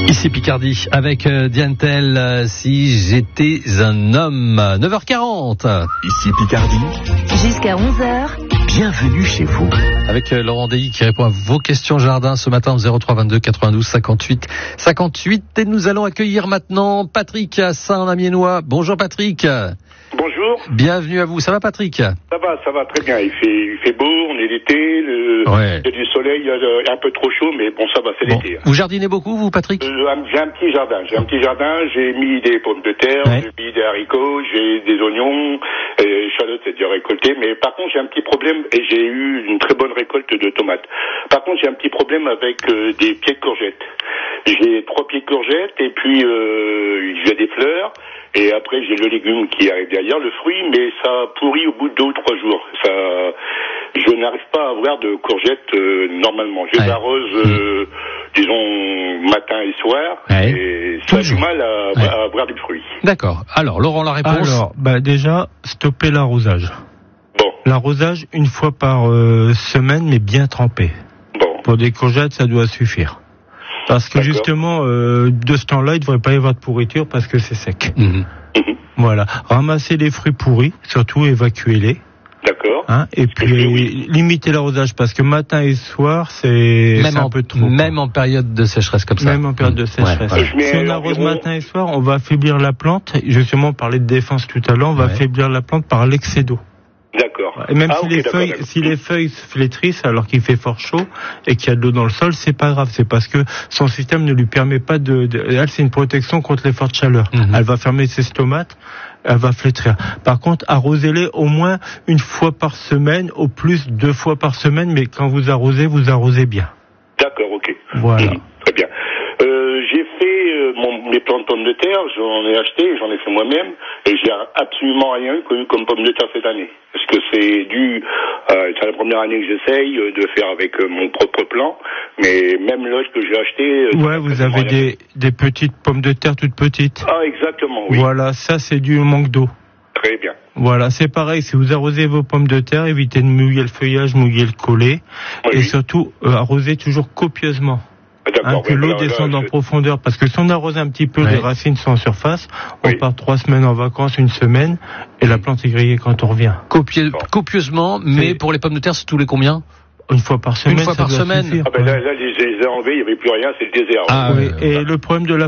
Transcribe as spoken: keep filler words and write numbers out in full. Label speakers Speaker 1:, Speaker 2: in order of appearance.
Speaker 1: Ici Picardie avec euh, Diane Tell, euh, si j'étais un homme. neuf heures quarante.
Speaker 2: Ici Picardie.
Speaker 3: Jusqu'à onze heures.
Speaker 2: Bienvenue chez vous.
Speaker 1: Avec euh, Laurent Deilly qui répond à vos questions jardin ce matin au zéro trois vingt-deux quatre-vingt-douze cinquante-huit cinquante-huit. Et nous allons accueillir maintenant Patrick à Saint-Amiénois. Bonjour Patrick.
Speaker 4: Bonjour.
Speaker 1: Bienvenue à vous. Ça va Patrick?
Speaker 4: Ça va, ça va très bien. Il fait, il fait beau, on est l'été, le,
Speaker 1: ouais.
Speaker 4: il y a du soleil, il y a un peu trop chaud, mais bon, ça va, c'est
Speaker 1: bon.
Speaker 4: l'été.
Speaker 1: Vous jardinez beaucoup, vous, Patrick?
Speaker 4: euh, J'ai un petit jardin. J'ai un petit jardin. J'ai mis des pommes de terre, ouais. J'ai mis des haricots, j'ai des oignons, et échalotes, c'est déjà récolté. Mais par contre, j'ai un petit problème et j'ai eu une très bonne récolte de tomates. Par contre, j'ai un petit problème avec euh, des pieds de courgettes. J'ai trois pieds de courgettes et puis euh, j'ai des fleurs. Et après, j'ai le légume qui arrive derrière, le fruit, mais ça pourrit au bout de deux ou trois jours. Ça, je n'arrive pas à avoir de courgettes euh, normalement. Je les ouais. arrose, euh, disons, matin et soir, ouais. et ça a du mal à, ouais. à avoir du fruit.
Speaker 1: D'accord. Alors, Laurent, la réponse.
Speaker 5: Alors, bah déjà, stopper l'arrosage.
Speaker 4: Bon.
Speaker 5: L'arrosage une fois par euh, semaine, mais bien trempé.
Speaker 4: Bon.
Speaker 5: Pour des courgettes, ça doit suffire. Parce que D'accord. justement, euh, de ce temps-là, il ne devrait pas y avoir de pourriture parce que c'est sec.
Speaker 1: Mmh.
Speaker 4: Mmh.
Speaker 5: Voilà. Ramasser les fruits pourris, surtout évacuer-les.
Speaker 4: D'accord.
Speaker 5: Hein, et puis oui. limiter l'arrosage parce que matin et soir, c'est, c'est un
Speaker 1: en,
Speaker 5: peu trop.
Speaker 1: Même
Speaker 5: quoi.
Speaker 1: en période de sécheresse comme ça.
Speaker 5: Même en période de sécheresse.
Speaker 1: Ouais,
Speaker 4: ouais.
Speaker 5: Si on arrose matin et soir, on va affaiblir la plante. Justement, on parlait de défense tout à l'heure, on va ouais. affaiblir la plante par l'excès d'eau.
Speaker 4: D'accord.
Speaker 5: Et même
Speaker 4: ah,
Speaker 5: si,
Speaker 4: okay,
Speaker 5: les
Speaker 4: d'accord,
Speaker 5: feuilles,
Speaker 4: d'accord.
Speaker 5: si les feuilles se flétrissent alors qu'il fait fort chaud et qu'il y a de l'eau dans le sol, c'est pas grave. C'est parce que son système ne lui permet pas de... de elle, c'est une protection contre les fortes chaleurs. Mm-hmm. Elle va fermer ses stomates, elle va flétrir. Par contre, arrosez-les au moins une fois par semaine, au plus deux fois par semaine, mais quand vous arrosez, vous arrosez bien.
Speaker 4: D'accord, ok.
Speaker 5: Voilà.
Speaker 4: Mmh, très bien. Euh, j'ai fait euh, mon, mes plants de pommes de terre, j'en ai acheté, j'en ai fait moi-même, et j'ai absolument rien connu comme pommes de terre cette année. Parce que c'est dû, euh, c'est la première année que j'essaye de faire avec euh, mon propre plant, mais même l'âge que j'ai acheté... Euh,
Speaker 5: ouais, vous avez des, des petites pommes de terre toutes petites.
Speaker 4: Ah, exactement, oui.
Speaker 5: Voilà, ça c'est dû au manque d'eau.
Speaker 4: Très bien.
Speaker 5: Voilà, c'est pareil, si vous arrosez vos pommes de terre, évitez de mouiller le feuillage, mouiller le collet, oui, et oui. surtout, euh, arrosez toujours copieusement. Hein, que ouais, l'eau descende là, en je... profondeur, parce que si on arrose un petit peu, ouais. les racines sont en surface, on oui. part trois semaines en vacances, une semaine, et la plante est grillée quand on revient.
Speaker 1: Copieux, bon. Copieusement, mais c'est... pour les pommes de terre, c'est tous les combien?
Speaker 5: Une fois par semaine.
Speaker 1: Une fois
Speaker 5: ça
Speaker 1: par
Speaker 5: doit
Speaker 1: semaine.
Speaker 5: Suffire,
Speaker 4: ah ben
Speaker 5: ouais.
Speaker 4: là, là, je les ai enlevés, il n'y avait plus rien, c'est le désert.
Speaker 5: Ah
Speaker 4: hein.
Speaker 5: oui, et le problème de la